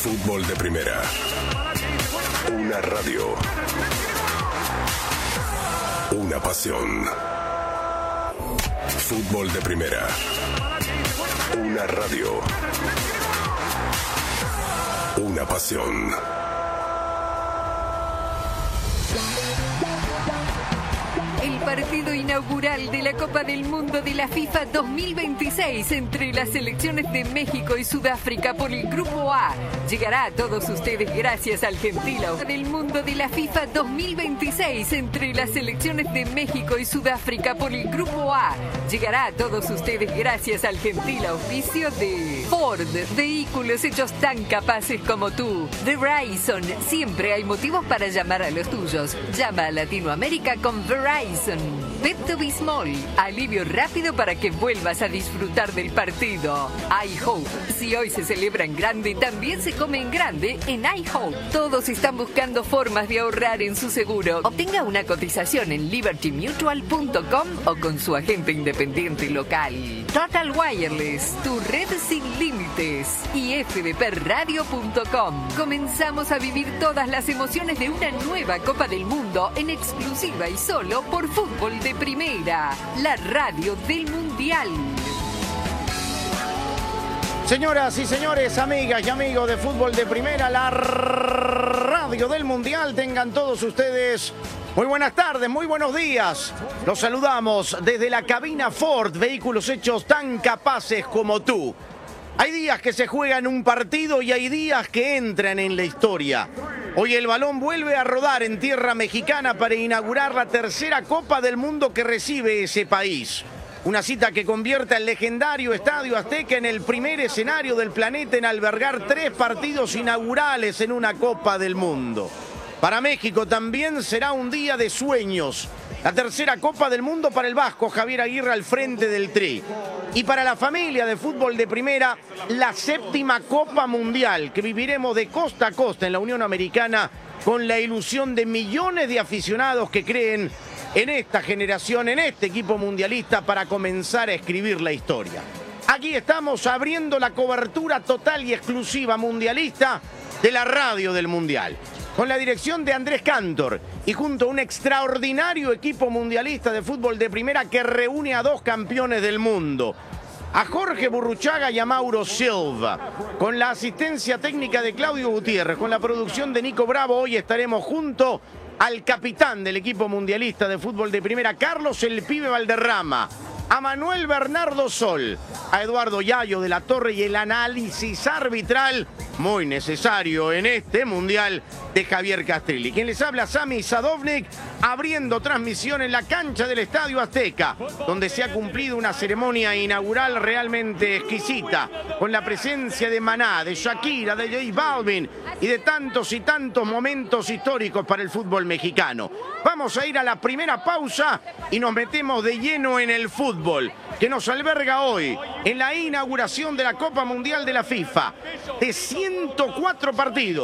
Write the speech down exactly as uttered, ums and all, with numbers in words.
Fútbol de Primera. Una radio. Una pasión. Fútbol de Primera. Una radio. Una pasión. El partido inaugural de la Copa del Mundo de la FIFA dos mil veintiséis entre las selecciones de México y Sudáfrica por el Grupo A llegará a todos ustedes gracias al gentil del Mundo de la FIFA dos mil veintiséis entre las selecciones de México y Sudáfrica por el Grupo A llegará a todos ustedes gracias al gentil auspicio de Ford, vehículos hechos tan capaces como tú. Verizon, siempre hay motivos para llamar a los tuyos. Llama a Latinoamérica con Verizon. Pepto Bismol, alivio rápido para que vuelvas a disfrutar del partido. iHope, si hoy se celebra en grande, también se come en grande en iHope. Todos están buscando formas de ahorrar en su seguro. Obtenga una cotización en liberty mutual punto com o con su agente independiente local. Total Wireless, tu red sin límites. Y f d p radio punto com. Comenzamos a vivir todas las emociones de una nueva Copa del Mundo en exclusiva y solo por Fútbol de Primera, la radio del Mundial. Señoras y señores, amigas y amigos de Fútbol de Primera, la radio del Mundial, tengan todos ustedes muy buenas tardes, muy buenos días. Los saludamos desde la cabina Ford, vehículos hechos tan capaces como tú. Hay días que se juegan un partido y hay días que entran en la historia. Hoy el balón vuelve a rodar en tierra mexicana para inaugurar la tercera Copa del Mundo que recibe ese país. Una cita que convierte al legendario Estadio Azteca en el primer escenario del planeta en albergar tres partidos inaugurales en una Copa del Mundo. Para México también será un día de sueños. La tercera Copa del Mundo para el vasco Javier Aguirre al frente del Tri. Y para la familia de Fútbol de Primera, la séptima Copa Mundial que viviremos de costa a costa en la Unión Americana con la ilusión de millones de aficionados que creen en esta generación, en este equipo mundialista para comenzar a escribir la historia. Aquí estamos abriendo la cobertura total y exclusiva mundialista de la radio del Mundial. Con la dirección de Andrés Cantor y junto a un extraordinario equipo mundialista de Fútbol de Primera que reúne a dos campeones del mundo, a Jorge Burruchaga y a Mauro Silva, con la asistencia técnica de Claudio Gutiérrez, con la producción de Nico Bravo. Hoy estaremos junto al capitán del equipo mundialista de Fútbol de Primera, Carlos el Pibe Valderrama, a Manuel Bernardo Sol, a Eduardo Yayo de la Torre y el análisis arbitral muy necesario en este Mundial de Javier Castrilli. Quien les habla, Sami Sadovnik, abriendo transmisión en la cancha del Estadio Azteca, donde se ha cumplido una ceremonia inaugural realmente exquisita, con la presencia de Maná, de Shakira, de J Balvin y de tantos y tantos momentos históricos para el fútbol mexicano. Vamos a ir a la primera pausa y nos metemos de lleno en el fútbol que nos alberga hoy en la inauguración de la Copa Mundial de la FIFA de ciento cuatro partidos.